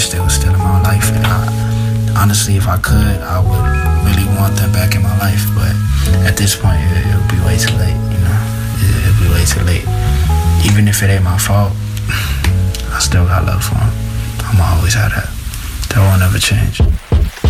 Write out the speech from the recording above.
wish they were still in my life. And honestly, if I could, I would really want them back in my life. But at this point, it would be way too late. It would be way too late. Even if it ain't my fault, I still got love for them. I'ma always have that. That won't ever change.